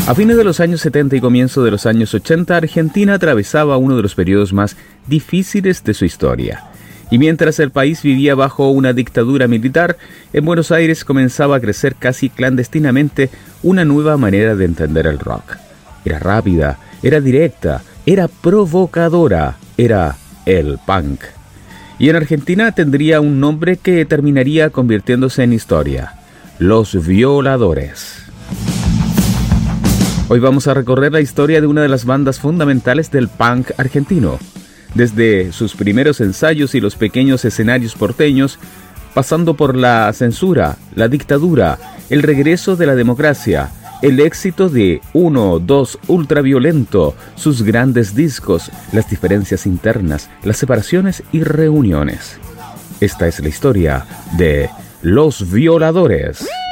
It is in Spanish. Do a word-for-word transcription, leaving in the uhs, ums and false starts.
A fines de los años setenta y comienzo de los años ochenta, Argentina atravesaba uno de los periodos más difíciles de su historia. Y mientras el país vivía bajo una dictadura militar, en Buenos Aires comenzaba a crecer casi clandestinamente una nueva manera de entender el rock. Era rápida, era directa, era provocadora, era el punk. Y en Argentina tendría un nombre que terminaría convirtiéndose en historia: Los Violadores. Hoy vamos a recorrer la historia de una de las bandas fundamentales del punk argentino. Desde sus primeros ensayos y los pequeños escenarios porteños, pasando por la censura, la dictadura, el regreso de la democracia, el éxito de uno dos Ultraviolento, sus grandes discos, las diferencias internas, las separaciones y reuniones. Esta es la historia de Los Violadores.